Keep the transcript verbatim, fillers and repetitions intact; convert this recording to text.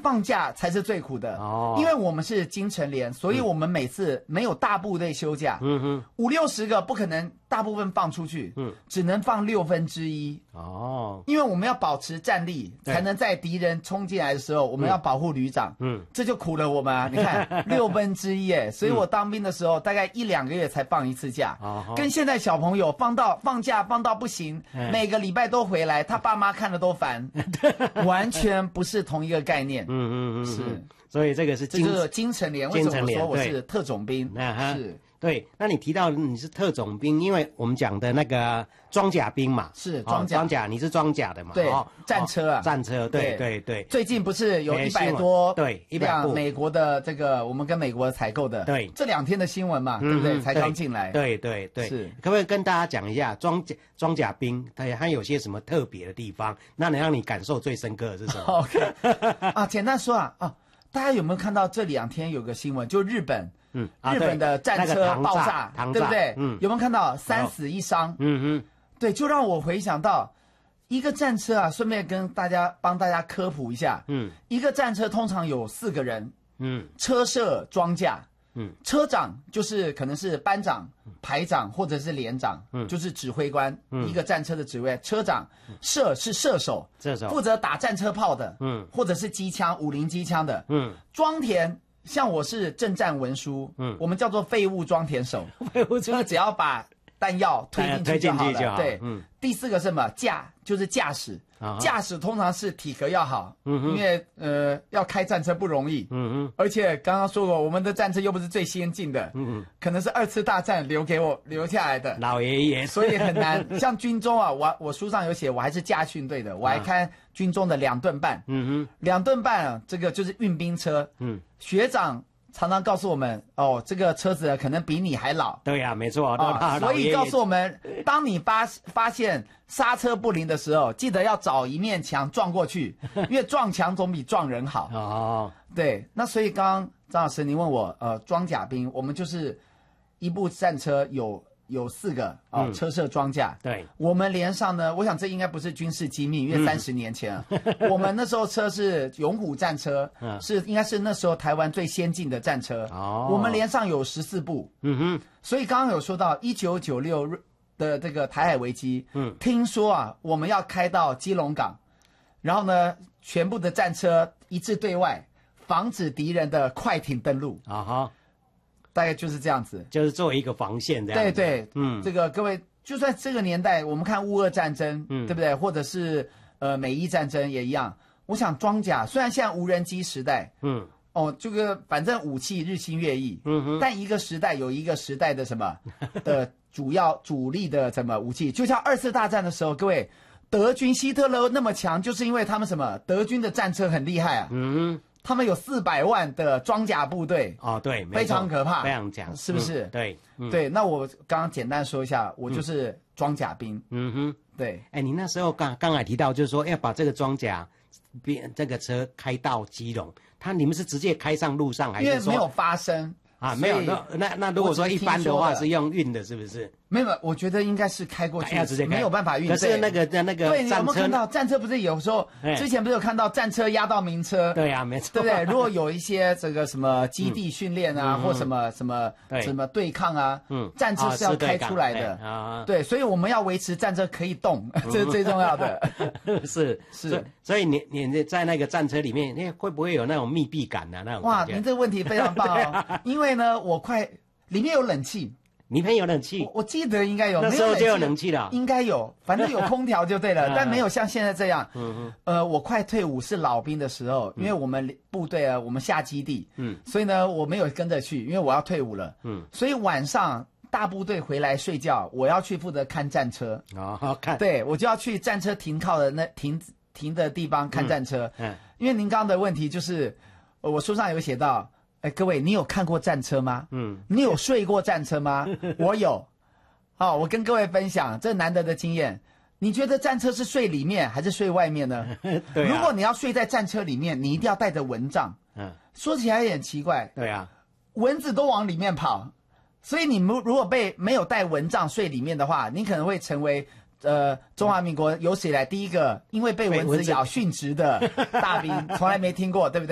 放假才是最苦的哦，因为我们是京城连，所以我们每次没有大部队休假，嗯哼，五六十个不可能大部分放出去，嗯，只能放六分之一哦，因为我们要保持战力，才能在敌人冲进来的时候，我们要保护旅长，嗯，这就苦了我们啊！你看六分之一，哎，所以我当兵的时候大概一两个月才放一次假，哦，跟现在小朋友放到放假放到不行，每个礼拜都回来，他爸妈看了都烦，完全不是同一个概念。嗯嗯嗯，是， 所以这个是京， 这是京城连。为什么我说我是特种兵？ 是。对，那你提到你是特种兵，因为我们讲的那个装甲兵嘛， 是装甲， 装甲你是装甲的嘛？ 对，战车啊， 战车，对对对。 最近不是有一百多对一百部美国的这个，我们跟美国采购的，对，这两天的新闻嘛，对不对？才刚进来， 对对对，是。可不可以跟大家讲一下装甲装甲兵它它有些什么特别的地方？那能让你感受最深刻的是什么 ？OK 啊，简单说啊啊，大家有没有看到这两天有个新闻，就日本？嗯，日本的战车爆炸， 那个、 对不对？嗯，有没有看到三死一伤？嗯嗯，对，就让我回想到一个战车啊，顺便跟大家帮大家科普一下。嗯，一个战车通常有四个人。嗯，车设装甲。嗯，车长就是可能是班长、排长或者是连长，嗯，就是指挥官，嗯，一个战车的指挥。车长，射是射手，射手负责打战车炮的，嗯，或者是机枪、五零机枪的，嗯，装填。像我是政战文书，嗯，我们叫做废物装填手，废物就是只要把弹药推进去就好了。就好对，嗯。第四个是什么？驾就是驾驶，驾驶通常是体格要好，嗯，因为呃要开战车不容易，嗯嗯。而且刚刚说过，我们的战车又不是最先进的，嗯嗯，可能是二次大战留给我留下来的老爷爷， 所以很难。像军中啊，我我书上有写，我还是驾训队的，我还开军中的两吨半，嗯哼，两吨半啊，这个就是运兵车，嗯。学长常常告诉我们，哦，这个车子可能比你还老。 对呀、啊，没错。 啊，所以告诉我们，当你发发现刹车不灵的时候，记得要找一面墙撞过去，因为撞墙总比撞人好。哦，对。那所以刚刚张老师您问我，呃，装甲兵，我们就是一部战车有。有四个啊、哦，车设装甲。对，我们连上呢，我想这应该不是军事机密，因为三十年前啊，嗯、我们那时候车是勇虎战车，嗯、是应该是那时候台湾最先进的战车。哦，我们连上有十四部。嗯哼，所以刚刚有说到一九九六的这个台海危机，嗯，听说啊，我们要开到基隆港，然后呢，全部的战车一致对外，防止敌人的快艇登陆。啊哈。大概就是这样子， 就是作为一个防线这样子。 对对，嗯，这个各位，就算这个年代，我们看乌俄战争，嗯，对不对？或者是呃美伊战争也一样。我想装甲，虽然现在无人机时代，嗯，哦，这个反正武器日新月异，嗯哼，但一个时代有一个时代的什么的主要主力的什么武器，就像二次大战的时候，各位，德军希特勒那么强，就是因为他们什么？德军的战车很厉害啊，嗯哼。他们有四百万的装甲部队哦，对， 非常可怕， 非常强， 是不是？ 嗯、对、嗯， 对。那我刚刚简单说一下，我就是装甲兵。嗯哼，对。 哎，你那时候刚刚才提到，就是说要把这个装甲兵这个车开到基隆，他你们是直接开上路上，还是说因为没有发生啊？没有，那那那如果说一般的话是用运的，是不是？ 没有，我觉得应该是开过去， 直接开没有办法运。 可是那个那个对，你有没有看到战车？不是有时候之前不是有看到战车压到民车？ 对呀，没错， 对不对？如果有一些这个什么基地训练啊，或什么什么什么对抗啊，嗯，战车是要开出来的啊。对，所以我们要维持战车可以动，这是最重要的。 是是，所以你你在那个战车里面，那会不会有那种密闭感呢？那种哇，您这个问题非常棒哦，因为呢，我快里面有冷气。 里面有冷气， 我我记得应该有， 那时候就有冷气了， 应该有，反正有空调就对了，但没有像现在这样。嗯呃，我快退伍是老兵的时候，因为我们部队啊，我们下基地，嗯，所以呢，我没有跟着去，因为我要退伍了，嗯，所以晚上大部队回来睡觉，我要去负责看战车。哦，看，对我就要去战车停靠的那停停的地方看战车。嗯，因为您刚刚的问题就是，我书上有写到。哎，各位，你有看过战车吗？嗯，你有睡过战车吗？我有。好、哦，我跟各位分享这难得的经验。你觉得战车是睡里面还是睡外面呢？对、啊。如果你要睡在战车里面，你一定要带着蚊帐。嗯。说起来也很奇怪。对啊。蚊子都往里面跑，所以你如如果被没有带蚊帐睡里面的话，你可能会成为呃中华民国有史以来第一个因为被蚊子咬殉职的大兵，从来没听过，对不对？